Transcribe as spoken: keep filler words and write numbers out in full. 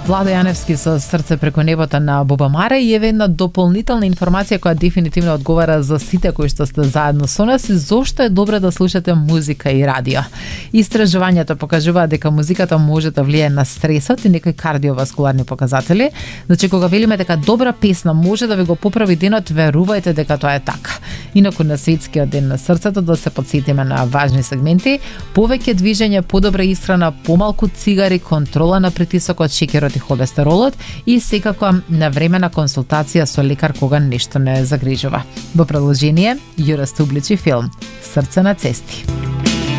Владо Јаневски со Срце преку небото на Боба Маре и еве една дополнителна информација која дефинитивно одговара за сите кои што сте заедно со нас и зошто е добро да слушате музика и радио. Истражувањето покажуваат дека музиката може да влијае на стресот и некои кардиоваскуларни показатели. Значи кога велиме дека добра песна може да ви го поправи денот, верувајте дека тоа е така. Инаку на светскиот ден на срцето да се потсетиме на важни сегменти: повеќе движење, подобра исхрана, помалку цигари, контрола на притисокот, шеќерот и холестеролот и секако навремена консултација со лекар кога нешто не загрижува. Во продолжение, Јура Стубличи филм Срце на цести.